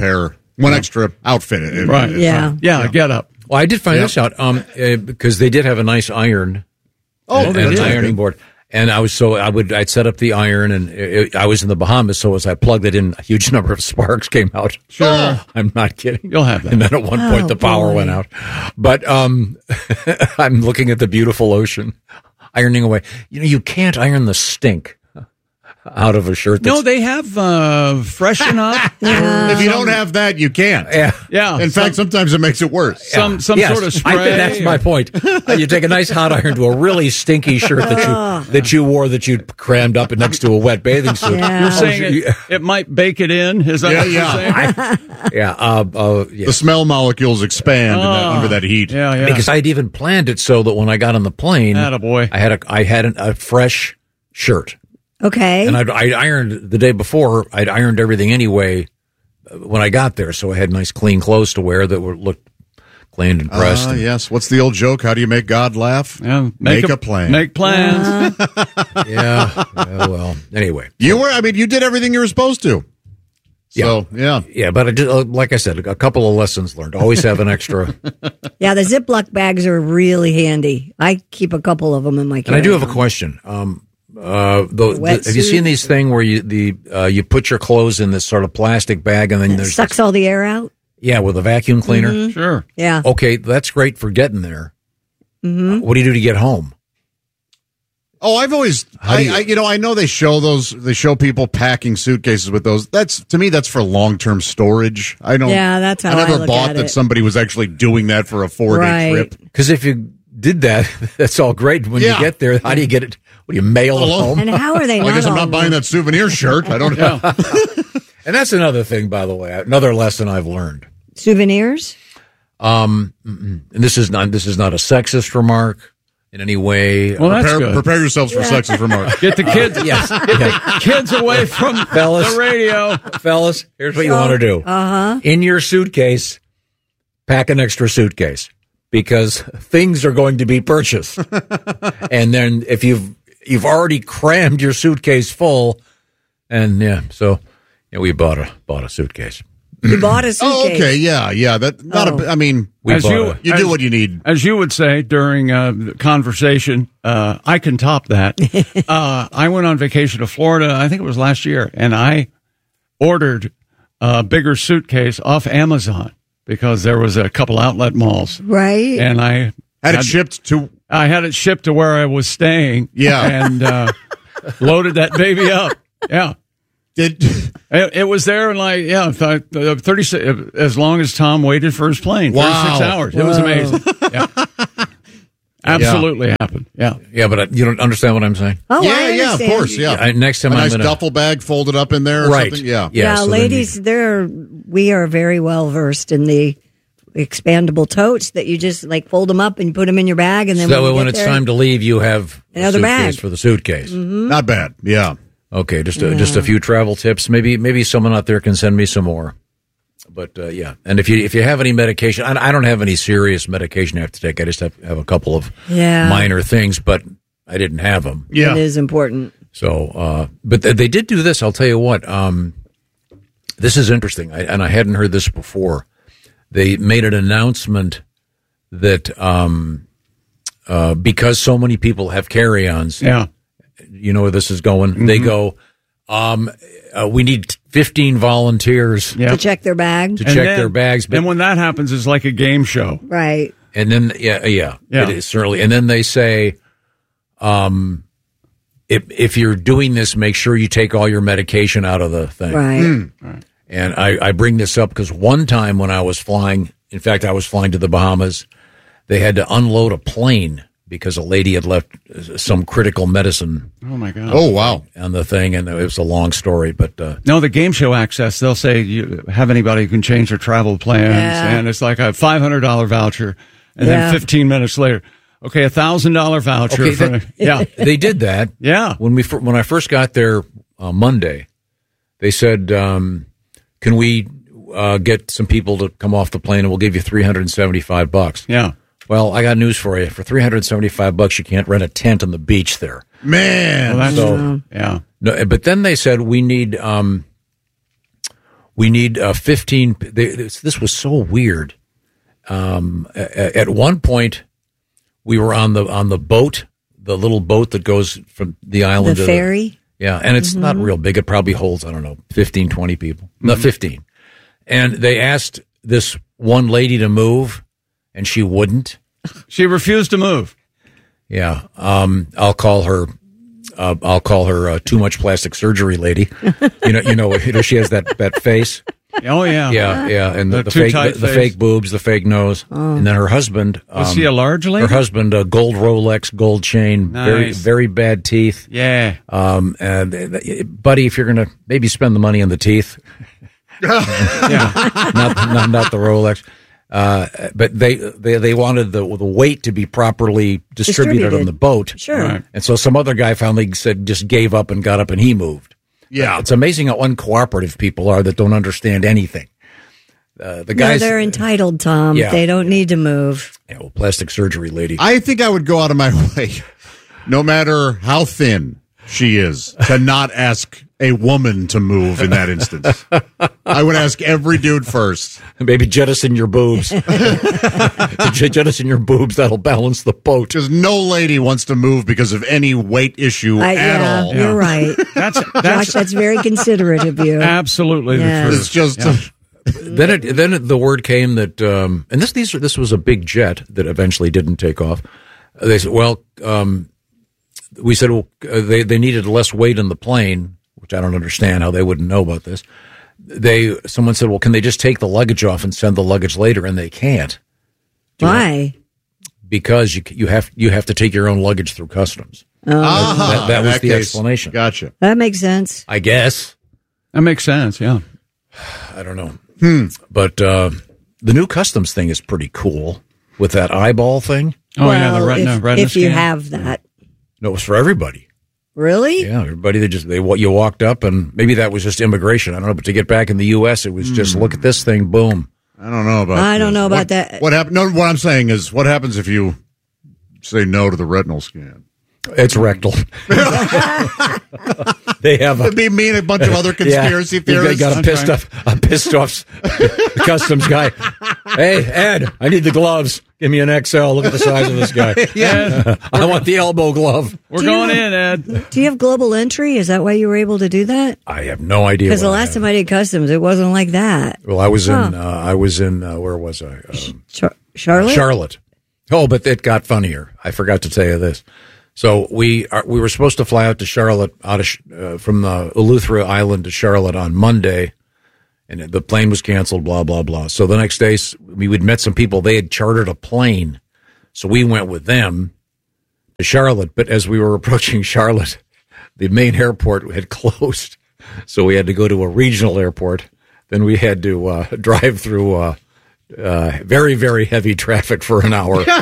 outfit. Right. Yeah. Yeah. Get up. Well, I did find this out because they did have a nice iron. They an did. ironing board. And I'd set up the iron, and I was in the Bahamas, so as I plugged it in, a huge number of sparks came out. Sure. Oh, I'm not kidding. You'll have that. And then at one point, the power went out. But I'm looking at the beautiful ocean, ironing away. You can't iron the stink out of a shirt. No, they have freshen up. If you don't have that, you can't. Yeah. In fact, sometimes it makes it worse. Some Yes, sort of spray. that's my point. You take a nice hot iron to a really stinky shirt that you wore that you crammed up next to a wet bathing suit. Yeah. You're saying it might bake it in? Is that what you're saying? The smell molecules expand under that heat. Yeah. Because I'd even planned it so that when I got on the plane, Attaboy. I had a fresh shirt. Okay. And I ironed the day before. I'd ironed everything anyway when I got there, so I had nice, clean clothes to wear that looked cleaned and pressed. Yes. What's the old joke? How do you make God laugh? Yeah, make a plan. Make plans. Yeah. Well, anyway. You did everything you were supposed to. So, Yeah, but I did, like I said, a couple of lessons learned. Always have an extra. Yeah, the Ziploc bags are really handy. I keep a couple of them in my And I do have a question. Have you seen these thing where you put your clothes in this sort of plastic bag and then there's sucks all the air out? Yeah, with a vacuum cleaner. Mm-hmm. Sure. Yeah. Okay, that's great for getting there. Mm-hmm. What do you do to get home? Oh, I've always, I know they show people packing suitcases with those. To me, that's for long-term storage. Yeah, that's how I never look bought at that it. somebody was actually doing that for a 4-day trip. Because if you did that, that's all great. When you get there, how do you get it? What do you mail it home? And how are they I guess I'm not buying that souvenir shirt. I don't know. And that's another thing, by the way, another lesson I've learned. Souvenirs? And this is not a sexist remark in any way. Well, that's good. Prepare yourselves for sexist remarks. Get the kids, get the kids away from the radio. Fellas, here's what you want to do. Uh-huh. In your suitcase, pack an extra suitcase because things are going to be purchased. And then if you've already crammed your suitcase full, and we bought a suitcase. You bought a suitcase. Oh, okay, yeah. You do what you need. As you would say during the conversation, I can top that. I went on vacation to Florida, I think it was last year, and I ordered a bigger suitcase off Amazon because there was a couple outlet malls. Right. And I had it shipped to where I was staying. Yeah. And loaded that baby up. Yeah. It was there in 36, as long as Tom waited for his plane. 36 hours. It was amazing. Yeah. Absolutely happened. Yeah. Yeah, but you don't understand what I'm saying? Oh, I yeah, of understand. course, yeah. Next time a I'm nice gonna duffel bag folded up in there or right. something. Yeah. Yeah, so ladies, we are very well versed in the expandable totes that you just fold them up and you put them in your bag, and then when it's time to leave, you have another suitcase bag for the suitcase. Mm-hmm. Not bad. Yeah. Okay, just a few travel tips. Maybe someone out there can send me some more. But yeah, and if you have any medication, I don't have any serious medication I have to take. I just have a couple of minor things, but I didn't have them. Yeah, it is important. So, but they did do this. I'll tell you what. This is interesting, and I hadn't heard this before. They made an announcement that because so many people have carry-ons, you know where this is going. Mm-hmm. They go, we need 15 volunteers to check their bag. Their bags. And when that happens, it's like a game show, right? And then it is certainly. And then they say, if you're doing this, make sure you take all your medication out of the thing, right? And I bring this up because one time when I was flying, in fact, I was flying to the Bahamas, they had to unload a plane because a lady had left some critical medicine. Oh, my God. Oh, wow. On the thing, and it was a long story. But no, the game show access, they'll say, you have anybody who can change their travel plans, and it's like a $500 voucher, and then 15 minutes later, okay, $1,000 voucher. Okay, they did that. Yeah. When I first got there Monday, they said, can we get some people to come off the plane and we'll give you $375? Yeah. Well, I got news for you. For $375, you can't rent a tent on the beach there. Man. Well, that's true. Yeah. No, but then they said we need 15. This was so weird. At one point, we were on the boat, the little boat that goes from the island the to ferry. And it's not real big. It probably holds, 15, 20 people. No, 15. And they asked this one lady to move, and she wouldn't. She refused to move. Yeah. I'll call her too much plastic surgery lady. You know, she has that face. Oh, yeah. Yeah. And the fake boobs, the fake nose. Oh. And then her husband. Was he a large lady? Her husband, gold Rolex, gold chain, nice. very, very bad teeth. Yeah. And buddy, if you're going to maybe spend the money on the teeth. Not the Rolex. But they wanted the weight to be properly distributed on the boat. Sure. Right. And so some other guy finally said, just gave up and got up and he moved. Yeah. It's amazing how uncooperative people are that don't understand anything. The guys, they're entitled, Tom. Yeah. They don't need to move. Yeah, well, plastic surgery lady. I think I would go out of my way, no matter how thin she is, to not ask a woman to move in that instance. I would ask every dude first. Maybe jettison your boobs. Jettison your boobs. That'll balance the boat. Because no lady wants to move because of any weight issue at all. You're right. Josh, that's very considerate of you. Absolutely Yeah. the truth. It's just... Then the word came that, and this was a big jet that eventually didn't take off. They said, we said, they needed less weight in the plane, which I don't understand how they wouldn't know about this. Someone said, well, can they just take the luggage off and send the luggage later? And they can't. Why? Because you have to take your own luggage through customs. Oh. That was the explanation. Gotcha. That makes sense. I guess. That makes sense, yeah. I don't know. But the new customs thing is pretty cool with that eyeball thing. Oh, yeah, the retina if you scan. have that. No, it was for everybody. Really? Yeah, everybody. You walked up, and maybe that was just immigration. I don't know, but to get back in the U.S., it was just look at this thing, boom. I don't know about that. What happened? No, what I'm saying is, what happens if you say no to the retinal scan? It's rectal. They have It'd be me and a bunch of other conspiracy theorists. You got a pissed off customs guy. Hey, Ed, I need the gloves. Give me an XL. Look at the size of this guy. Yeah. I want the elbow glove. We're going in, Ed. Do you have global entry? Is that why you were able to do that? I have no idea. Because the last time I did customs, it wasn't like that. Well, I was in where was I? Charlotte? Charlotte. Oh, but it got funnier. I forgot to tell you this. So we were supposed to fly out to Charlotte from Eleuthera Island to Charlotte on Monday, and the plane was canceled. Blah blah blah. So the next day we'd met some people. They had chartered a plane, so we went with them to Charlotte. But as we were approaching Charlotte, the main airport had closed, so we had to go to a regional airport. Then we had to drive through very very heavy traffic for an hour.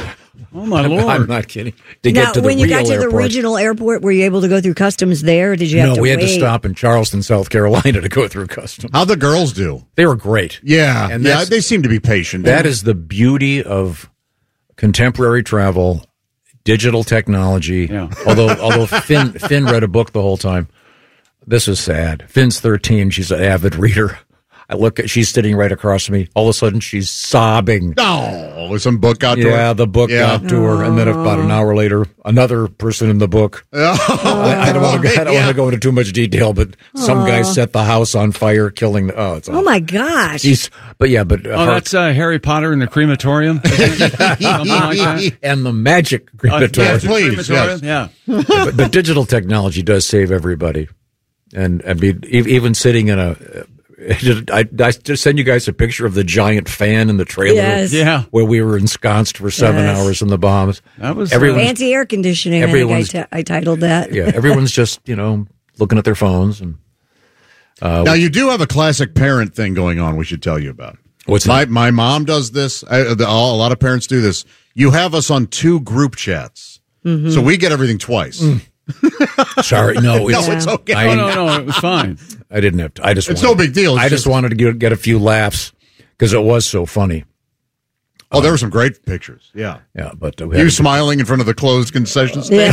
Oh, my Lord. I'm not kidding. To Now, get to the when you got real to the airport. regional airport, were you able to go through customs there, or did you have No, to we wait? had to stop in Charleston, South Carolina to go through customs. How'd the girls do? They were great. Yeah. And Yeah, that's- they seem to be patient. That is the beauty of contemporary travel, digital technology. Although Finn read a book the whole time. This is sad. Finn's 13. She's an avid reader. She's sitting right across from me. All of a sudden, she's sobbing. Oh, with some book out to her? Yeah, the book got to her. And then about an hour later, another person in the book. I don't want to go into too much detail, but some guy set the house on fire, killing it's Oh, my gosh. That's Harry Potter in the crematorium? Something like that? And the magic crematorium. Crematorium, yeah. But digital technology does save everybody. And I mean, even sitting in I just send you guys a picture of the giant fan in the trailer. Yes. Yeah. Where we were ensconced for 7 hours in the bombs. That was anti-air conditioning. I titled that. Yeah, everyone's just, looking at their phones. And now, you do have a classic parent thing going on we should tell you about. What's that? My mom does this. A lot of parents do this. You have us on 2 group chats. Mm-hmm. So we get everything twice. Sorry, no, it's okay. No, it was fine. I didn't have to. It's no big deal. I just wanted to get a few laughs because it was so funny. Oh, there were some great pictures. Yeah. Yeah, but you smiling in front of the closed concession stand.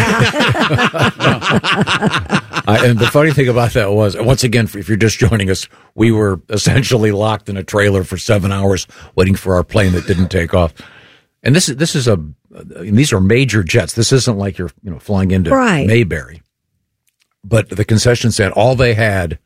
And the funny thing about that was, once again, if you're just joining us, we were essentially locked in a trailer for 7 hours waiting for our plane that didn't take off. And these are major jets. This isn't like you're flying into Mayberry. But the concession stand, all they had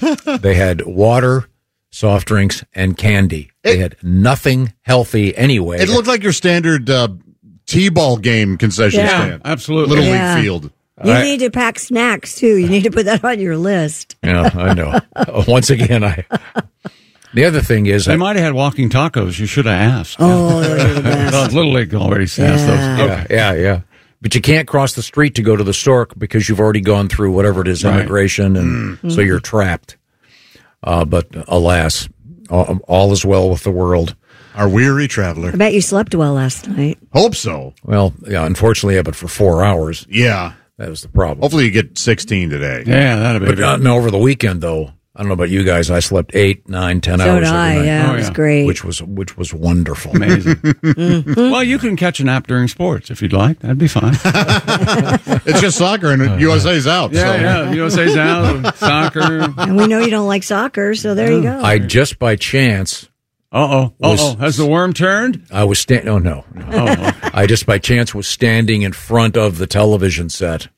water, soft drinks, and candy. They had nothing healthy anyway. It looked like your standard T-ball game concession stand. Absolutely. Little League field. You need to pack snacks, too. You need to put that on your list. Yeah, I know. Once again, the other thing is... They might have had walking tacos. You should have asked. Oh, they're the best. Little League already has those. Okay. Yeah. But you can't cross the street to go to the store because you've already gone through whatever it is, immigration, and so you're trapped. But alas, all is well with the world. Our weary traveler. I bet you slept well last night. Hope so. Well, yeah, unfortunately, but for 4 hours. Yeah. That was the problem. Hopefully you get 16 today. Yeah, that'd be good. No, over the weekend, though. I don't know about you guys. I slept 8, 9, 10 hours So did every I, night. yeah. It was great. Which was wonderful. Amazing. Well, you can catch a nap during sports if you'd like. That'd be fine. It's just soccer, and USA's out. Yeah, USA's out. Soccer. And we know you don't like soccer, so there you go. I just by chance... Has the worm turned? I was standing... Oh, no. I just by chance was standing in front of the television set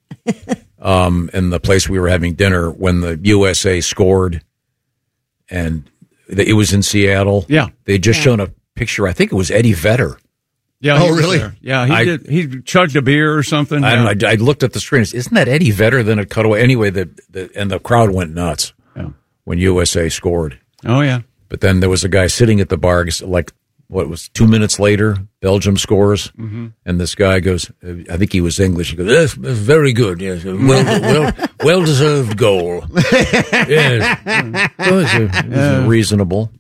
in the place we were having dinner when the USA scored, and it was in Seattle. Yeah. They'd just shown a picture. I think it was Eddie Vedder. Yeah. Oh, really? There. Yeah, he did. He chugged a beer or something. I don't know. I looked at the screen. Isn't that Eddie Vedder? Then it cut away. Anyway, and the crowd went nuts when USA scored. Oh, yeah. But then there was a guy sitting at the bar, like, 2 minutes later, Belgium scores, and this guy goes, I think he was English, he goes, yes, very good, yes, well-deserved goal. Yes. It was reasonable.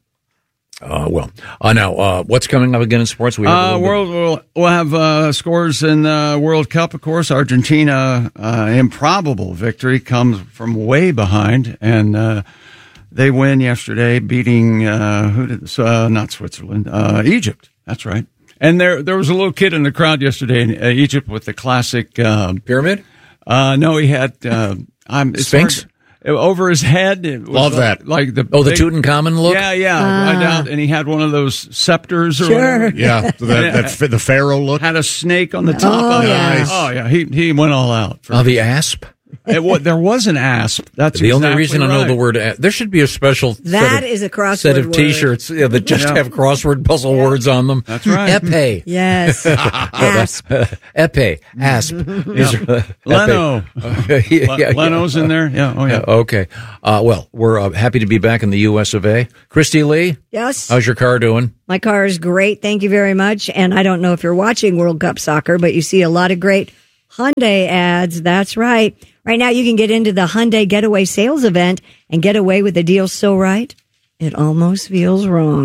Now, what's coming up again in sports? We'll have scores in the World Cup, of course. Argentina, improbable victory, comes from way behind, and they win yesterday, beating not Switzerland, Egypt. That's right. And there was a little kid in the crowd yesterday in Egypt with the classic pyramid. No, he had Sphinx over his head. Love that. Like the the Tutankhamun look. Yeah, right out, and he had one of those scepters. Or sure. whatever. Yeah, the pharaoh look. Had a snake on the top. Oh, of it. yeah. Oh yeah, he went all out. The asp. There was an asp. That's the only exactly reason I know the word. There should be a special is a crossword set of word. T-shirts that just have crossword puzzle words on them. That's right. Epe. Yes. Asp. Epe. Asp. Leno. Leno's in there. Yeah. Oh yeah. Okay. We're happy to be back in the U.S. of A. Christy Lee. Yes. How's your car doing? My car is great. Thank you very much. And I don't know if you're watching World Cup soccer, but you see a lot of great Hyundai ads. That's right. Right now, you can get into the Hyundai Getaway Sales Event and get away with a deal so right, it almost feels wrong.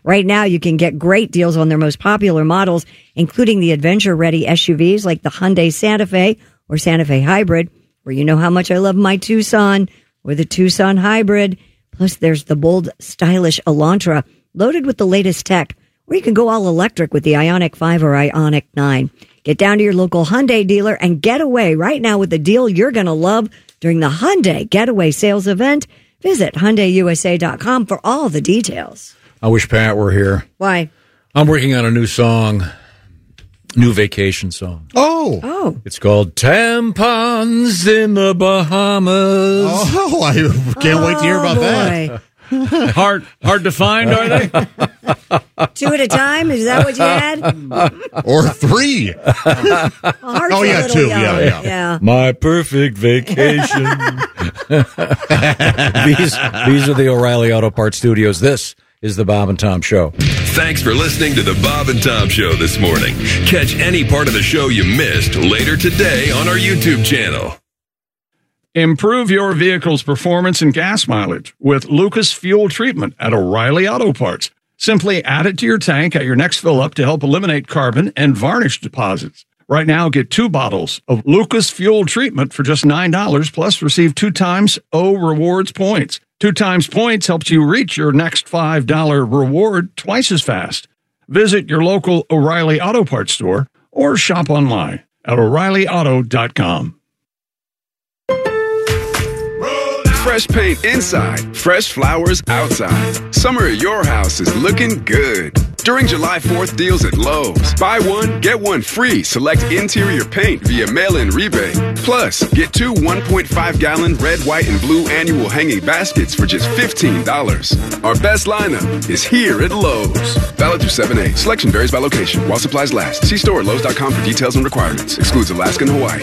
Right now, you can get great deals on their most popular models, including the adventure-ready SUVs like the Hyundai Santa Fe or Santa Fe Hybrid, where you know how much I love my Tucson, or the Tucson Hybrid. Plus, there's the bold, stylish Elantra, loaded with the latest tech, or you can go all electric with the Ioniq 5 or Ioniq 9. Get down to your local Hyundai dealer and get away right now with the deal you're going to love during the Hyundai Getaway Sales Event. Visit HyundaiUSA.com for all the details. I wish Pat were here. Why? I'm working on a new song, new vacation song. Oh. It's called Tampons in the Bahamas. Oh, I can't wait to hear about that. Hard to find, are they? 2 at a time? Is that what you had? Or 3. Oh, yeah, 2. Yeah. My perfect vacation. These are the O'Reilly Auto Parts Studios. This is the Bob and Tom Show. Thanks for listening to the Bob and Tom Show this morning. Catch any part of the show you missed later today on our YouTube channel. Improve your vehicle's performance and gas mileage with Lucas Fuel Treatment at O'Reilly Auto Parts. Simply add it to your tank at your next fill-up to help eliminate carbon and varnish deposits. Right now, get 2 bottles of Lucas Fuel Treatment for just $9, plus receive 2 times O Rewards points. 2 times points helps you reach your next $5 reward twice as fast. Visit your local O'Reilly Auto Parts store or shop online at O'ReillyAuto.com. Fresh paint inside, fresh flowers outside. Summer at your house is looking good. During July 4th deals at Lowe's, buy one, get one free. Select interior paint via mail-in rebate. Plus, get 2 1.5-gallon red, white, and blue annual hanging baskets for just $15. Our best lineup is here at Lowe's. Valid through 7/8. Selection varies by location while supplies last. See store at Lowe's.com for details and requirements. Excludes Alaska and Hawaii.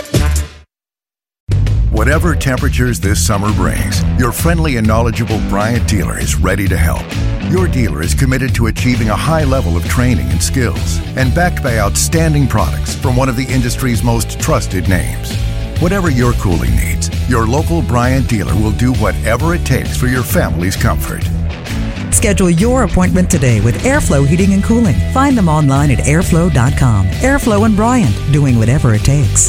Whatever temperatures this summer brings, your friendly and knowledgeable Bryant dealer is ready to help. Your dealer is committed to achieving a high level of training and skills, and backed by outstanding products from one of the industry's most trusted names. Whatever your cooling needs, your local Bryant dealer will do whatever it takes for your family's comfort. Schedule your appointment today with Airflow Heating and Cooling. Find them online at airflow.com. Airflow and Bryant, doing whatever it takes.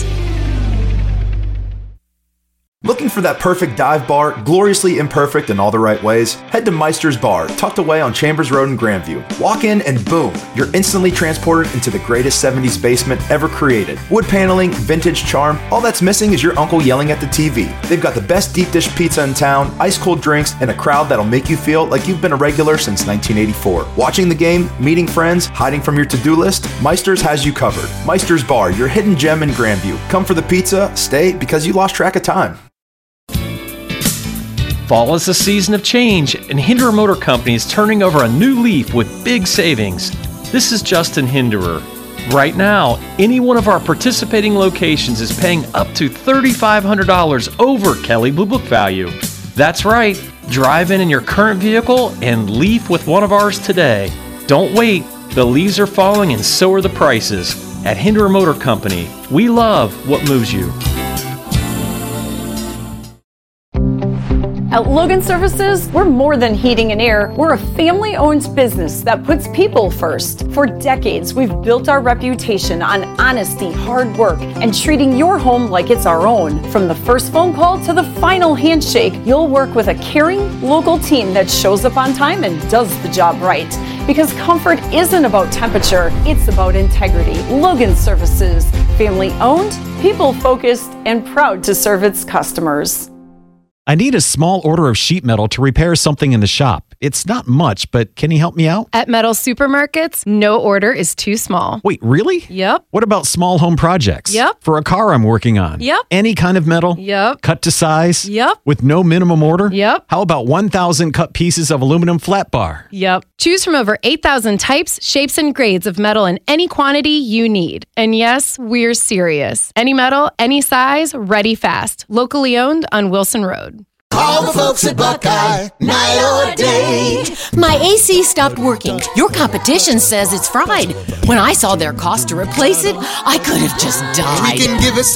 Looking for that perfect dive bar, gloriously imperfect in all the right ways? Head to Meister's Bar, tucked away on Chambers Road in Grandview. Walk in and boom, you're instantly transported into the greatest 70s basement ever created. Wood paneling, vintage charm, all that's missing is your uncle yelling at the TV. They've got the best deep dish pizza in town, ice cold drinks, and a crowd that'll make you feel like you've been a regular since 1984. Watching the game, meeting friends, hiding from your to-do list, Meister's has you covered. Meister's Bar, your hidden gem in Grandview. Come for the pizza, stay because you lost track of time. Fall is a season of change, and Hinderer Motor Company is turning over a new leaf with big savings. This is Justin Hinderer. Right now, any one of our participating locations is paying up to $3,500 over Kelley Blue Book value. That's right. Drive in your current vehicle and leaf with one of ours today. Don't wait. The leaves are falling and so are the prices. At Hinderer Motor Company, we love what moves you. At Logan Services, we're more than heating and air. We're a family-owned business that puts people first. For decades, we've built our reputation on honesty, hard work, and treating your home like it's our own. From the first phone call to the final handshake, you'll work with a caring, local team that shows up on time and does the job right. Because comfort isn't about temperature, it's about integrity. Logan Services, family-owned, people-focused, and proud to serve its customers. I need a small order of sheet metal to repair something in the shop. It's not much, but can you help me out? At Metal Supermarkets, no order is too small. Wait, really? Yep. What about small home projects? Yep. For a car I'm working on? Yep. Any kind of metal? Yep. Cut to size? Yep. With no minimum order? Yep. How about 1,000 cut pieces of aluminum flat bar? Yep. Choose from over 8,000 types, shapes, and grades of metal in any quantity you need. And yes, we're serious. Any metal, any size, ready fast. Locally owned on Wilson Road. Call the folks at Buckeye, night or day. My AC stopped working. Your competition says it's fried. When I saw their cost to replace it, I could have just died. We can give us